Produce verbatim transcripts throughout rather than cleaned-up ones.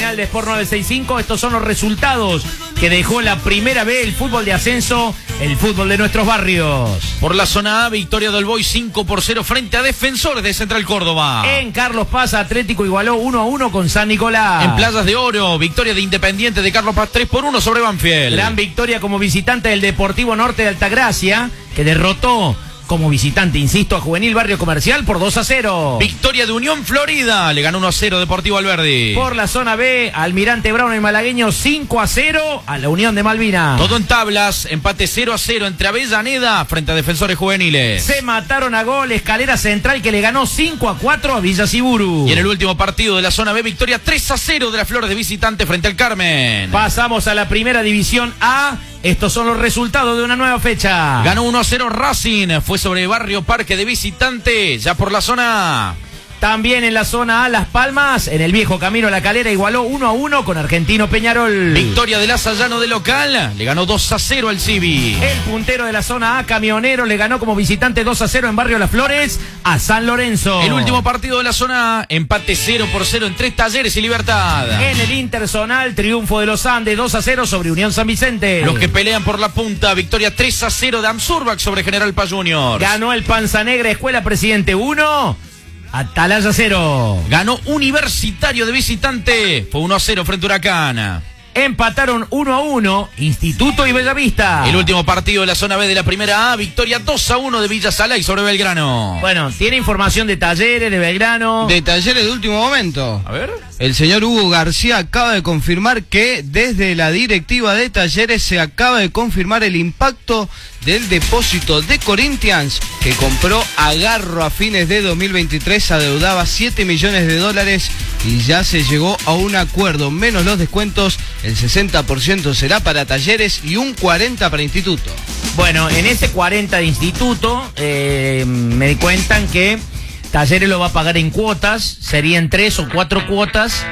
final de Sport novecientos sesenta y cinco. Estos son los resultados que dejó la primera B, el fútbol de ascenso, el fútbol de nuestros barrios. Por la zona A, victoria del Boys cinco por cero frente a Defensores de Central Córdoba. En Carlos Paz, Atlético igualó uno a uno con San Nicolás. En Playas de Oro, victoria de Independiente de Carlos Paz tres por uno sobre Banfield. Gran victoria como visitante del Deportivo Norte de Altagracia, que derrotó como visitante, insisto, a Juvenil Barrio Comercial por dos a cero. Victoria de Unión Florida, le ganó uno a cero Deportivo Alberdi. Por la zona B, Almirante Brown y Malagueño cinco a cero a la Unión de Malvinas. Todo en tablas, empate cero a cero entre Avellaneda frente a Defensores Juveniles. Se mataron a gol Escalera Central, que le ganó cinco a cuatro a Villa Siburu. Y en el último partido de la zona B, victoria tres a cero de las Flores de visitante frente al Carmen. Pasamos a la primera división A. Estos son los resultados de una nueva fecha. Ganó uno a cero Racing, fue sobre Barrio Parque de visitante, ya por la zona A. También en la zona A, Las Palmas, en el viejo camino La Calera, igualó uno a uno con Argentino Peñarol. Victoria de Lasallano de local, le ganó dos a cero al Civi. El puntero de la zona A, Camionero, le ganó como visitante dos a cero en Barrio Las Flores a San Lorenzo. El último partido de la zona A, empate cero por cero entre Talleres y Libertad. En el Interzonal, triunfo de los Andes dos a cero sobre Unión San Vicente. Los que pelean por la punta, victoria tres a cero de Amsurbac sobre General Paz Juniors. Ganó el Panza Negra, Escuela Presidente uno. Atalaya cero. Ganó Universitario de visitante, fue uno a cero frente a Huracán. Empataron uno a uno Instituto y Bellavista. El último partido de la zona B de la primera A, victoria dos a uno de Villa Salay sobre Belgrano. Bueno, tiene información de Talleres, de Belgrano. De Talleres de último momento. A ver. El señor Hugo García acaba de confirmar que desde la directiva de Talleres se acaba de confirmar el impacto del depósito de Corinthians, que compró a Garro a fines de dos mil veintitrés, adeudaba siete millones de dólares y ya se llegó a un acuerdo, menos los descuentos, el sesenta por ciento será para Talleres y un cuarenta por ciento para Instituto. Bueno, en ese cuarenta de Instituto, eh, me cuentan que Talleres lo va a pagar en cuotas, serían tres o cuatro cuotas.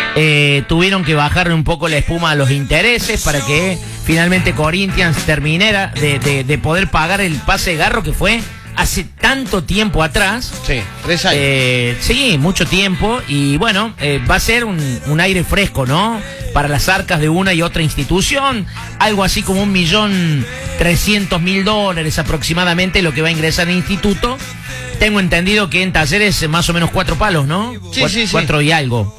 Eh, tuvieron que bajarle un poco la espuma a los intereses para que finalmente Corinthians terminara de, de, de poder pagar el pase de Garro, que fue hace tanto tiempo atrás. Sí, tres años. Eh, sí, mucho tiempo. Y bueno, eh, va a ser un, un aire fresco, ¿no? Para las arcas de una y otra institución. Algo así como un millón trescientos mil dólares aproximadamente lo que va a ingresar el instituto. Tengo entendido que en Talleres más o menos cuatro palos, ¿no? Sí, Cu- sí, sí. Cuatro y algo.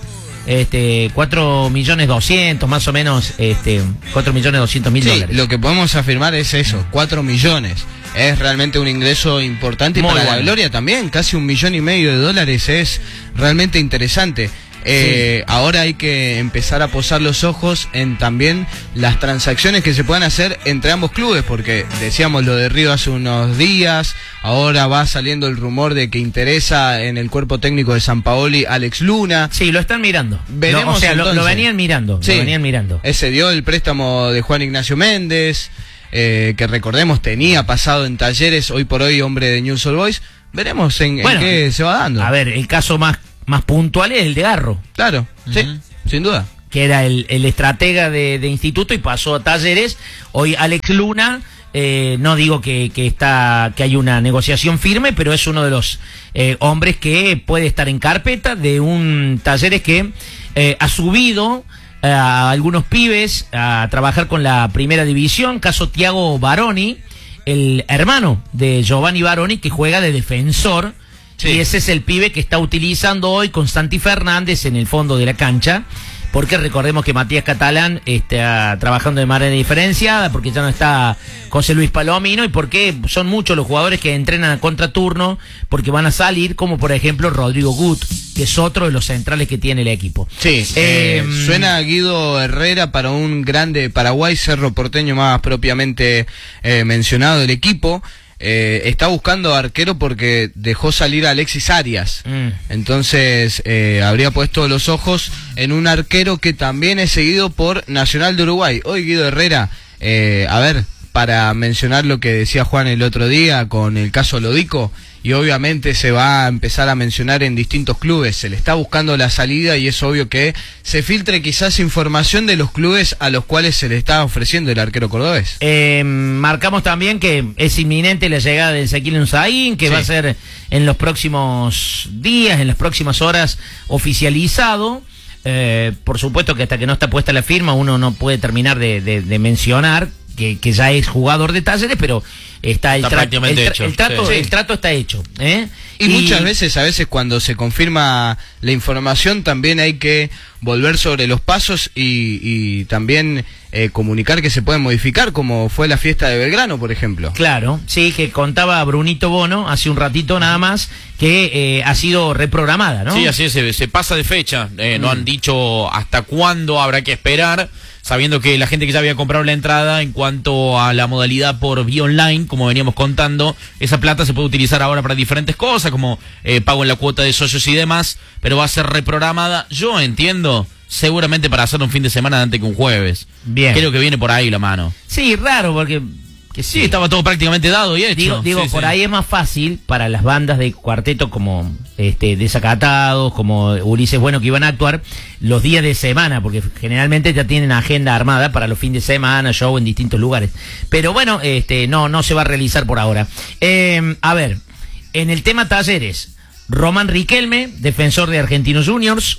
Este, cuatro millones doscientos, más o menos, este, cuatro millones doscientos mil Sí, dólares. lo que podemos afirmar es eso, cuatro millones. Es realmente un ingreso importante y Muy para bueno. la Gloria también, casi un millón y medio de dólares es realmente interesante. Eh, sí. Ahora hay que empezar a posar los ojos en también las transacciones que se puedan hacer entre ambos clubes, porque decíamos lo de Río hace unos días, ahora va saliendo el rumor de que interesa en el cuerpo técnico de San Paoli Alex Luna. Sí, lo están mirando. Veremos Lo, o sea, lo, entonces. lo venían mirando, Sí. lo venían mirando. Eh, se dio el préstamo de Juan Ignacio Méndez, eh, que recordemos tenía pasado en Talleres, hoy por hoy hombre de Newell's Old Boys. Veremos en, en Bueno, qué se va dando. A ver, el caso más, más puntual es el de Garro, Claro, Uh-huh. sí, sin duda. que era el, el estratega de, de Instituto y pasó a Talleres. Hoy Alex Luna, eh, no digo que, que está que hay una negociación firme, pero es uno de los eh, hombres que puede estar en carpeta de un Talleres que eh, ha subido eh, a algunos pibes a trabajar con la primera división, caso Tiago Baroni, el hermano de Giovanni Baroni, que juega de defensor. Sí. Y ese es el pibe que está utilizando hoy Constanti Fernández en el fondo de la cancha, porque recordemos que Matías Catalán está trabajando de manera diferenciada, porque ya no está José Luis Palomino, y porque son muchos los jugadores que entrenan a contraturno, porque van a salir, como por ejemplo Rodrigo Gut, que es otro de los centrales que tiene el equipo. Sí, eh, eh, suena Guido Herrera para un grande Paraguay, Cerro Porteño más propiamente eh, mencionado del equipo. Eh, está buscando arquero porque dejó salir a Alexis Arias. Mm. Entonces eh, habría puesto los ojos en un arquero que también es seguido por Nacional de Uruguay. Hoy Guido Herrera, eh, a ver, para mencionar lo que decía Juan el otro día con el caso Lodico, y obviamente se va a empezar a mencionar en distintos clubes, se le está buscando la salida y es obvio que se filtre quizás información de los clubes a los cuales se le está ofreciendo el arquero cordobés. Eh, marcamos también que es inminente la llegada de Ezequiel Unzaín, que sí. va a ser en los próximos días, en las próximas horas oficializado. Eh, por supuesto que hasta que no está puesta la firma uno no puede terminar de, de, de mencionar que, que ya es jugador de Talleres, pero está el, está tra prácticamente el, tra hecho. el trato, Sí. el trato está hecho. ¿eh? Y, y muchas veces, a veces cuando se confirma la información, también hay que volver sobre los pasos y, y también eh, comunicar que se pueden modificar, como fue la fiesta de Belgrano, por ejemplo. Claro, sí, que contaba Brunito Bono hace un ratito nada más, que eh, ha sido reprogramada, ¿no? Sí, así es, se, se pasa de fecha, eh, mm. no han dicho hasta cuándo habrá que esperar, sabiendo que la gente que ya había comprado la entrada, en cuanto a la modalidad por vía online, como veníamos contando, esa plata se puede utilizar ahora para diferentes cosas, como eh, pago en la cuota de socios y demás, pero va a ser reprogramada, yo entiendo, seguramente para hacer un fin de semana antes que un jueves. Bien. Creo que viene por ahí la mano. Sí, raro, porque... Que sí, sí, estaba todo prácticamente dado y hecho. Digo, digo sí, por sí. ahí es más fácil para las bandas de cuarteto como este Desacatados, como Ulises Bueno, que iban a actuar los días de semana, porque generalmente ya tienen agenda armada para los fines de semana, show en distintos lugares. Pero bueno, este no no se va a realizar por ahora. Eh, a ver, en el tema Talleres, Román Riquelme, defensor de Argentinos Juniors.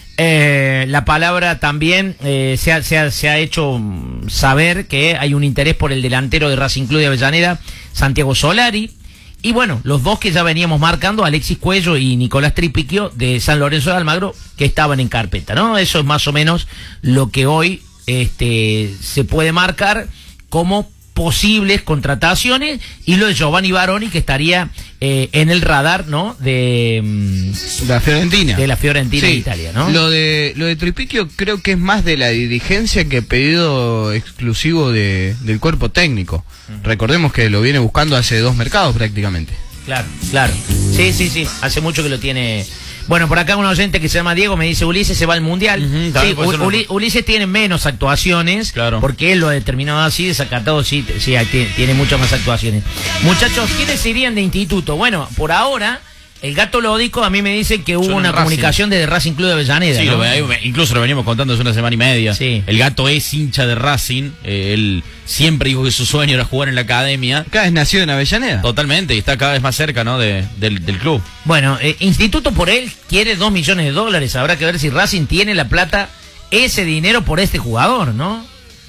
Eh, la palabra también eh, se, ha, se, ha, se ha hecho saber que hay un interés por el delantero de Racing Club de Avellaneda, Santiago Solari, y bueno, los dos que ya veníamos marcando, Alexis Cuello y Nicolás Tripiquio de San Lorenzo de Almagro, que estaban en carpeta, ¿no? Eso es más o menos lo que hoy este, se puede marcar como posibles contrataciones, y lo de Giovanni Baroni, que estaría eh, en el radar, ¿no? De, mm, la Fiorentina. De la Fiorentina sí. de Italia, ¿no? Lo de lo de Tripiquio creo que es más de la dirigencia que pedido exclusivo de, del cuerpo técnico. Uh-huh. Recordemos que lo viene buscando hace dos mercados prácticamente. Claro, claro. Sí, sí, sí. Hace mucho que lo tiene. Bueno, por acá un oyente que se llama Diego me dice, Ulises se va al Mundial. Uh-huh, sí, Uli, Ulises tiene menos actuaciones, claro, porque él lo ha determinado así, Desacatado sí, sí tiene, tiene muchas más actuaciones. Muchachos, ¿quiénes irían de instituto? Bueno, por ahora, el Gato Lódico a mí me dice que hubo Son una Racing. comunicación de Racing Club de Avellaneda. Sí, ¿no? lo, incluso lo veníamos contando hace una semana y media. Sí. El Gato es hincha de Racing, eh, él siempre dijo que su sueño era jugar en la academia. Cada vez nació en Avellaneda. Totalmente, y está cada vez más cerca, ¿no? de, del, del club. Bueno, eh, Instituto por él quiere dos millones de dólares. Habrá que ver si Racing tiene la plata, ese dinero por este jugador, ¿no?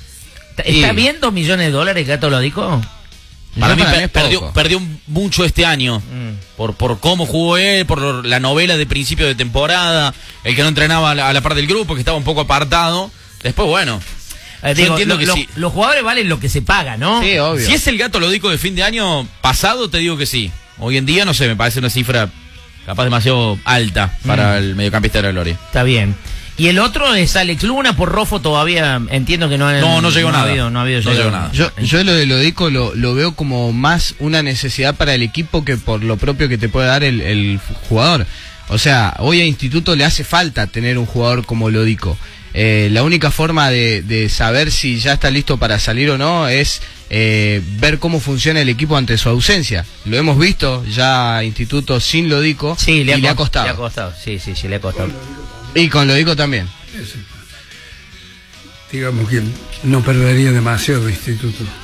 ¿Está y... bien dos millones de dólares, Gato Lódico? Para mí per, perdió, perdió mucho este año mm. por, por cómo jugó él, por la novela de principio de temporada, el que no entrenaba a la, a la par del grupo, que estaba un poco apartado. Después, bueno, eh, yo digo, entiendo lo, que lo, sí. Los jugadores valen lo que se paga, ¿no? Sí, obvio. Si es el Gato Lódico de fin de año pasado, te digo que sí. Hoy en día, no sé, me parece una cifra capaz demasiado alta para mm. el mediocampista de la Gloria. Está bien. Y el otro es Alex Luna, por Rofo todavía entiendo que no ha, no, no llegó no nada. Ha habido, no ha habido no llegó nada. Yo, yo lo de Lodico lo, lo veo como más una necesidad para el equipo que por lo propio que te puede dar el, el jugador. O sea, hoy a Instituto le hace falta tener un jugador como Lodico. Eh, la única forma de, de saber si ya está listo para salir o no es eh, ver cómo funciona el equipo ante su ausencia. Lo hemos visto ya Instituto sin Lodico, sí, le y ha, le ha costado. Le ha costado, sí, sí, sí, le ha costado. Y con Lodico también. Digamos que no perdería demasiado Instituto.